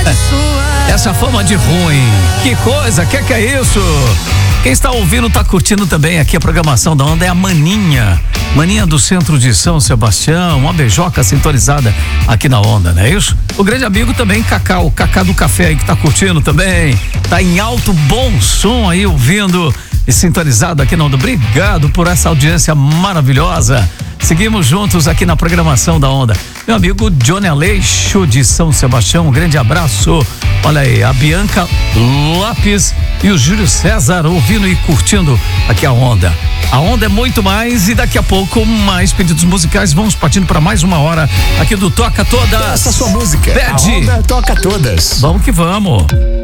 Essa fama de ruim, que coisa, que é isso? Quem está ouvindo tá curtindo também aqui a programação da Onda é a Maninha do centro de São Sebastião, uma beijoca sintonizada aqui na Onda, não é isso? O grande amigo também, Cacá, o Cacá do Café aí que tá curtindo também, tá em alto bom som aí ouvindo e sintonizado aqui na Onda. Obrigado por essa audiência maravilhosa. Seguimos juntos aqui na programação da Onda. Meu amigo Johnny Aleixo de São Sebastião, um grande abraço. Olha aí, a Bianca Lopes e o Júlio César ouvindo e curtindo aqui a Onda. A Onda é muito mais e daqui a pouco mais pedidos musicais. Vamos partindo para mais uma hora aqui do Toca Todas. Essa é a sua música. Pede. A Onda toca todas. Vamos que vamos.